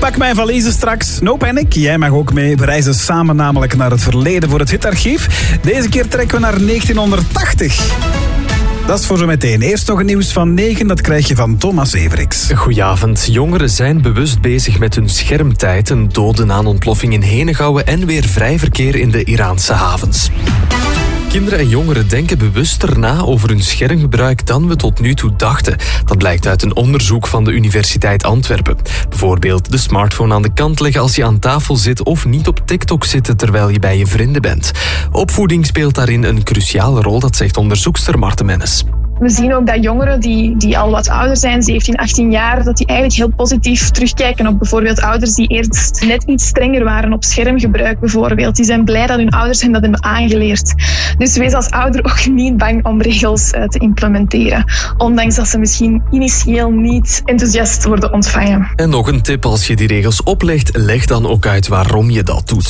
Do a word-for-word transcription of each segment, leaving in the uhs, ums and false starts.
pak mijn valiezen straks. No panic, jij mag ook mee. We reizen samen namelijk naar het verleden voor het hitarchief. Deze keer trekken we naar negentienhonderdtachtig. Dat is voor zo meteen. Eerst nog een nieuws van negen, dat krijg je van Thomas Everix. Goedenavond. Jongeren zijn bewust bezig met hun schermtijd. Een dode na een ontploffing in Henegouwen en weer vrij verkeer in de Iraanse havens. Kinderen en jongeren denken bewuster na over hun schermgebruik dan we tot nu toe dachten. Dat blijkt uit een onderzoek van de Universiteit Antwerpen. Bijvoorbeeld de smartphone aan de kant leggen als je aan tafel zit of niet op TikTok zitten terwijl je bij je vrienden bent. Opvoeding speelt daarin een cruciale rol, dat zegt onderzoekster Marten Mennes. We zien ook dat jongeren die, die al wat ouder zijn, zeventien, achttien jaar, dat die eigenlijk heel positief terugkijken op bijvoorbeeld ouders die eerst net iets strenger waren op schermgebruik bijvoorbeeld. Die zijn blij dat hun ouders hen dat hebben aangeleerd. Dus wees als ouder ook niet bang om regels uh, te implementeren. Ondanks dat ze misschien initieel niet enthousiast worden ontvangen. En nog een tip, als je die regels oplegt, leg dan ook uit waarom je dat doet.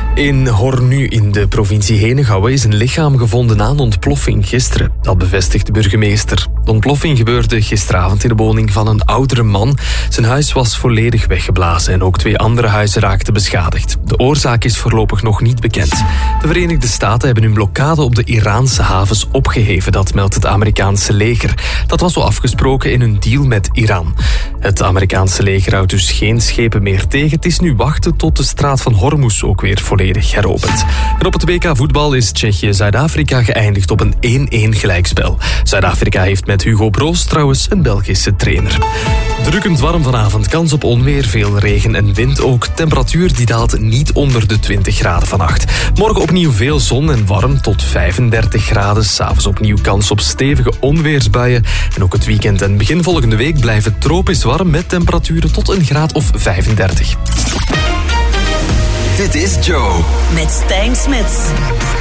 In Hornu in de provincie Henegouwen is een lichaam gevonden na een ontploffing gisteren. Dat bevestigt de burgemeester. De ontploffing gebeurde gisteravond in de woning van een oudere man. Zijn huis was volledig weggeblazen en ook twee andere huizen raakten beschadigd. De oorzaak is voorlopig nog niet bekend. De Verenigde Staten hebben hun blokkade op de Iraanse havens opgeheven, dat meldt het Amerikaanse leger. Dat was zo afgesproken in een deal met Iran. Het Amerikaanse leger houdt dus geen schepen meer tegen. Het is nu wachten tot de straat van Hormuz ook weer volledig heropent. En op het W K voetbal is Tsjechië-Zuid-Afrika geëindigd op een één-één gelijkspel. Zuid-Afrika heeft met Hugo Broos trouwens een Belgische trainer. Drukkend warm vanavond, kans op onweer, veel regen en wind ook. Temperatuur die daalt niet onder de twintig graden vannacht. Morgen opnieuw veel zon en warm tot vijfendertig graden. 's Avonds opnieuw kans op stevige onweersbuien. En ook het weekend en begin volgende week blijven tropisch warm met temperaturen tot een graad of vijfendertig. Dit is Joe. Met Stijn Smits.